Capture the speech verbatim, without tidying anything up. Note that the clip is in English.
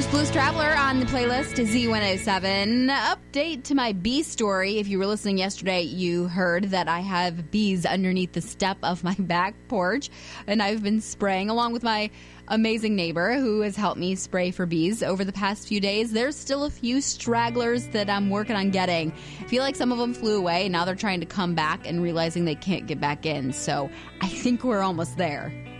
There's Blues Traveler on the playlist to Z one oh seven. Update to my bee story. If you were listening yesterday, you heard that I have bees underneath the step of my back porch, and I've been spraying along with my amazing neighbor who has helped me spray for bees over the past few days. There's still a few stragglers that I'm working on getting. I feel like some of them flew away. Now they're trying to come back and realizing they can't get back in. So I think we're almost there.